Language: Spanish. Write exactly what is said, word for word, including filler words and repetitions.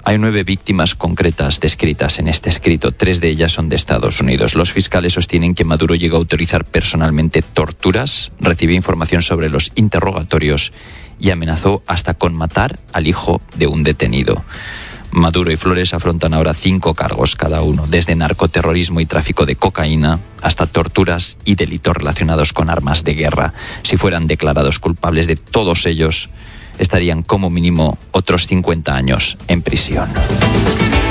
Hay nueve víctimas concretas descritas en este escrito. Tres de ellas son de Estados Unidos. Los fiscales sostienen que Maduro llegó a autorizar personalmente torturas, recibió información sobre los interrogatorios y amenazó hasta con matar al hijo de un detenido. Maduro y Flores afrontan ahora cinco cargos cada uno, desde narcoterrorismo y tráfico de cocaína hasta torturas y delitos relacionados con armas de guerra. Si fueran declarados culpables de todos ellos, estarían como mínimo otros cincuenta años en prisión.